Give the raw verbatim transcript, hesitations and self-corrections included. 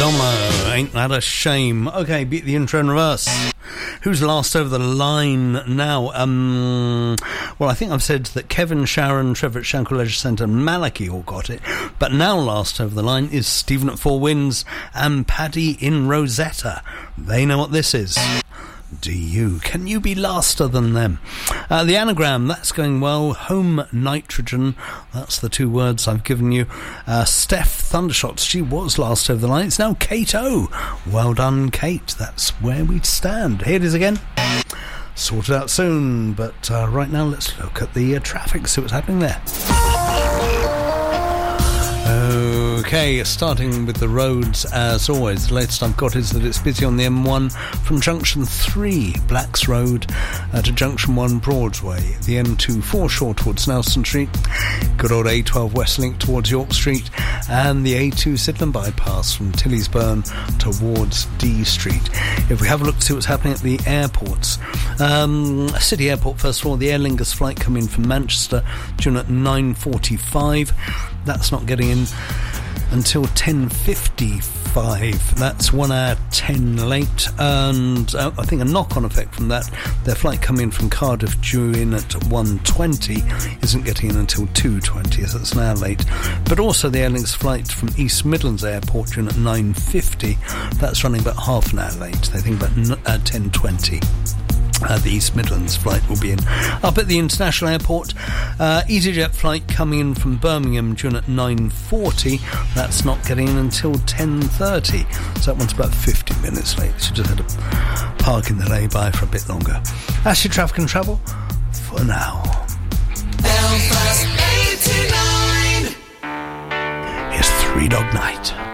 Perdomo, ain't that a shame? Okay, beat the intro in reverse. Who's last over the line now? Um, well, I think I've said that Kevin, Sharon, Trevor at Shankill Leisure Centre and Malachy all got it. But now last over the line is Stephen at Four Winds and Paddy in Rosetta. They know what this is. Do you? Can you be laster than them? Uh, the anagram, that's going well. Home nitrogen, that's the two words I've given you. Uh, Steph Thundershots, she was last over the line. It's now Kate O. Well done, Kate. That's where we stand. Here it is again. Sorted out soon, but uh, right now let's look at the uh, traffic, see what's happening there. Okay, starting with the roads as always. The latest I've got is that it's busy on the M one from Junction three Blacks Road uh, to Junction one Broadway, the M two foreshore towards Nelson Street, good old A twelve Westlink towards York Street, and the A two Sydenham bypass from Tillysburn towards D Street. If we have a look to see what's happening at the airports, um, City Airport first of all, the Aer Lingus flight coming in from Manchester due at nine forty-five. That's not getting in until ten fifty-five. That's one hour ten late, and uh, I think a knock-on effect from that, their flight coming in from Cardiff due in at one twenty isn't getting in until two twenty, so that's an hour late. But also the Aer Lingus flight from East Midlands Airport due at nine fifty, that's running about half an hour late. They think about uh, ten twenty. Uh, the East Midlands flight will be in. Up at the international airport, uh, EasyJet flight coming in from Birmingham due at nine forty. That's not getting in until ten thirty. So that one's about fifty minutes late. So just had to park in the lay-by for a bit longer. That's your traffic and travel for now. Belfast eighty-nine. It's Three Dog Night.